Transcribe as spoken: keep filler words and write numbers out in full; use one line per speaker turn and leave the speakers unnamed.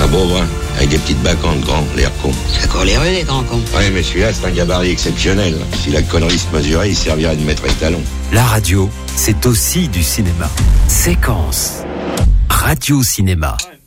beau, hein, avec des petites bacantes grands, l'air con.
C'est encore les rues, les grands cons.
Ouais, mais celui-là, c'est un gabarit exceptionnel. Si la connerie se mesurait, il servirait de maître étalon.
La radio, c'est aussi du cinéma. Séquence. Radio Cinéma.